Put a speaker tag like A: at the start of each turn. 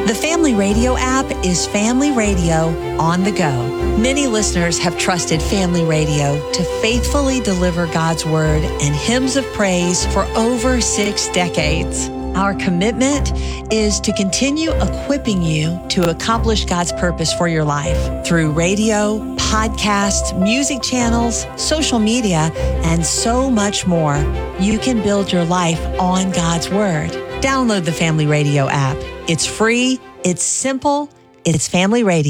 A: The Family Radio app is family radio on the go. Many listeners have trusted Family Radio to faithfully deliver God's Word and hymns of praise for over 6 decades. Our commitment is to continue equipping you to accomplish God's purpose for your life through radio, podcasts, music channels, social media, and so much more. You can build your life on God's Word. Download the Family Radio app. It's free, it's simple, it's Family Radio.